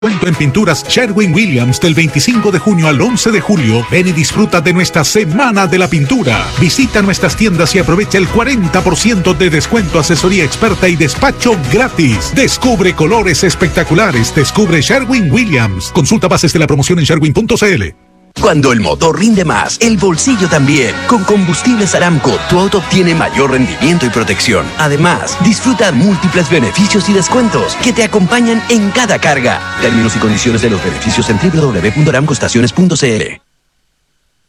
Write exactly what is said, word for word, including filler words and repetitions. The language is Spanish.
Cuento en pinturas Sherwin-Williams del veinticinco de junio al once de julio. Ven y disfruta de nuestra Semana de la Pintura. Visita nuestras tiendas y aprovecha el cuarenta por ciento de descuento, asesoría experta y despacho gratis. Descubre colores espectaculares. Descubre Sherwin-Williams. Consulta bases de la promoción en sherwin punto c l. Cuando el motor rinde más, el bolsillo también. Con Combustibles Aramco, tu auto obtiene mayor rendimiento y protección. Además, disfruta múltiples beneficios y descuentos que te acompañan en cada carga. Términos y condiciones de los beneficios en doble u doble u doble u punto aramco estaciones punto c l.